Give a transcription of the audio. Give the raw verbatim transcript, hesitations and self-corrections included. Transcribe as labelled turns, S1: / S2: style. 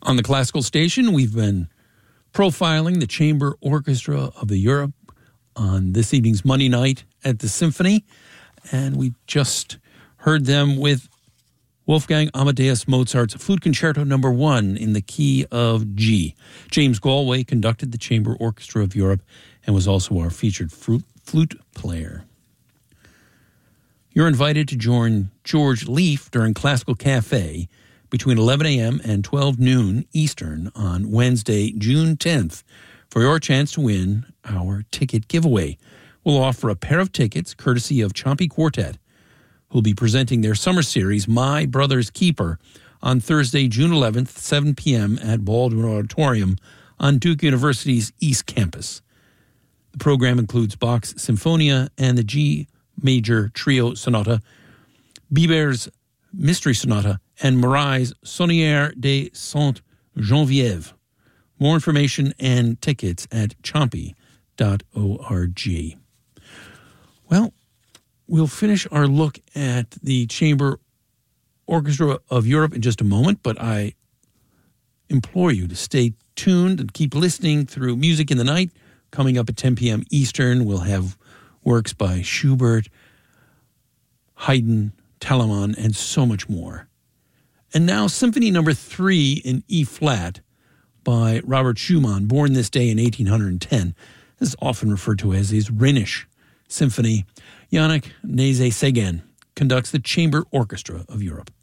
S1: On the classical station, we've been profiling the Chamber Orchestra of the Europe on this evening's Monday night at the Symphony, and we just heard them with Wolfgang Amadeus Mozart's Flute Concerto Number One in the key of G. James Galway conducted the Chamber Orchestra of Europe and was also our featured flute player. You're invited to join George Leaf during Classical Cafe between eleven a.m. and twelve noon Eastern on Wednesday, June tenth, for your chance to win our ticket giveaway. We'll offer a pair of tickets courtesy of Ciampi Quartet, who'll be presenting their summer series, My Brother's Keeper, on Thursday, June eleventh, seven p.m. at Baldwin Auditorium on Duke University's East Campus. The program includes Bach's Symphonia and the G Major Trio Sonata, Biber's Mystery Sonata, and Marais' Sonnière de Sainte-Geneviève. More information and tickets at ciampi dot org. Well, we'll finish our look at the Chamber Orchestra of Europe in just a moment, but I implore you to stay tuned and keep listening through Music in the Night. Coming up at ten p.m. Eastern, we'll have works by Schubert, Haydn, Telemann, and so much more. And now Symphony Number Three in E-flat by Robert Schumann, born this day in eighteen ten. This is often referred to as his Rhenish Symphony. Yannick Nézet-Séguin conducts the Chamber Orchestra of Europe.